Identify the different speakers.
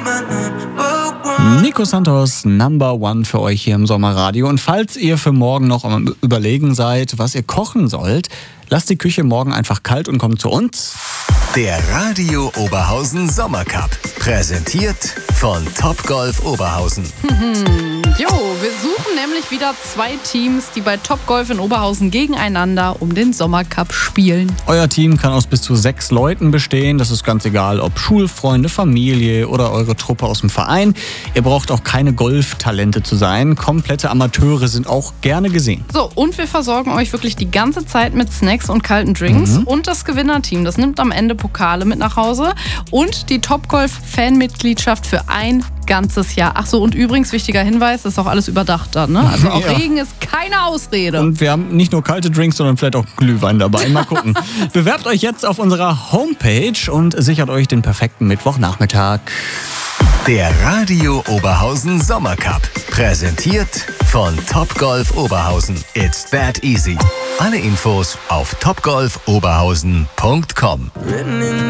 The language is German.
Speaker 1: Nico Santos, Number One für euch hier im Sommerradio. Und falls ihr für morgen noch am Überlegen seid, was ihr kochen sollt, lasst die Küche morgen einfach kalt und kommt zu uns.
Speaker 2: Der Radio Oberhausen Sommercup. Präsentiert von Topgolf Oberhausen.
Speaker 3: Jo, wir suchen nämlich wieder 2 Teams, die bei Topgolf in Oberhausen gegeneinander um den Sommercup spielen.
Speaker 1: Euer Team kann aus bis zu 6 Leuten bestehen. Das ist ganz egal, ob Schulfreunde, Familie oder eure Truppe aus dem Verein. Ihr braucht auch keine Golftalente zu sein. Komplette Amateure sind auch gerne gesehen.
Speaker 3: So, und wir versorgen euch wirklich die ganze Zeit mit Snacks und kalten Drinks. Und das Gewinnerteam, das nimmt am Ende Pokale mit nach Hause. Und die Topgolf-Fanmitgliedschaft für ein ganzes Jahr. Ach so, und übrigens, wichtiger Hinweis, das ist auch alles überdacht dann, ne? Also auch
Speaker 1: Ja.
Speaker 3: Regen ist keine Ausrede.
Speaker 1: Und wir haben nicht nur kalte Drinks, sondern vielleicht auch Glühwein dabei. Mal gucken. Bewerbt euch jetzt auf unserer Homepage und sichert euch den perfekten Mittwochnachmittag.
Speaker 2: Der Radio Oberhausen Sommercup. Präsentiert von Topgolf Oberhausen. It's that easy. Alle Infos auf topgolfoberhausen.com.